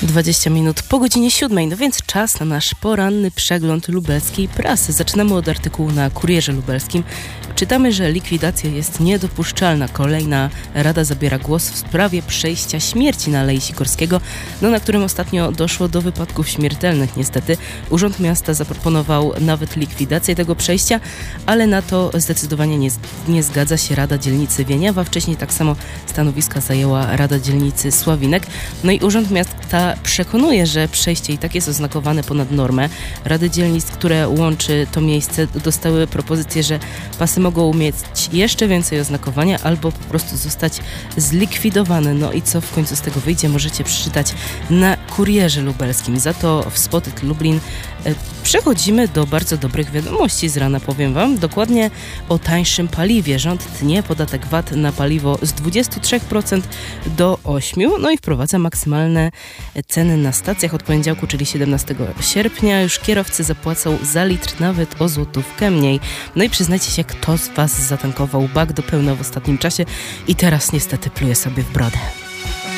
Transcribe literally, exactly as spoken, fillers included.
dwadzieścia minut po godzinie siódmej, no więc czas na nasz poranny przegląd lubelskiej prasy. Zaczynamy od artykułu na Kurierze Lubelskim. Czytamy, że likwidacja jest niedopuszczalna. Kolejna rada zabiera głos w sprawie przejścia śmierci na Alei Sikorskiego, no, na którym ostatnio doszło do wypadków śmiertelnych niestety. Urząd Miasta zaproponował nawet likwidację tego przejścia, ale na to zdecydowanie nie, nie zgadza się Rada Dzielnicy Wieniawa. Wcześniej tak samo stanowiska zajęła Rada Dzielnicy Sławinek. No i Urząd Miasta przekonuje, że przejście i tak jest oznakowane ponad normę. Rady dzielnic, które łączy to miejsce, dostały propozycję, że pasy mogą mieć jeszcze więcej oznakowania albo po prostu zostać zlikwidowane. No i co w końcu z tego wyjdzie, możecie przeczytać na Kurierze Lubelskim. Za to w Spotted Lublin przechodzimy do bardzo dobrych wiadomości z rana, powiem Wam. Dokładnie o tańszym paliwie. Rząd tnie podatek V A T na paliwo z dwudziestu trzech procent do ośmiu procent, no i wprowadza maksymalne ceny na stacjach od poniedziałku, czyli siedemnastego sierpnia. Już kierowcy zapłacą za litr nawet o złotówkę mniej. No i przyznajcie się, kto z Was zatankował bak do pełna w ostatnim czasie i teraz niestety pluje sobie w brodę.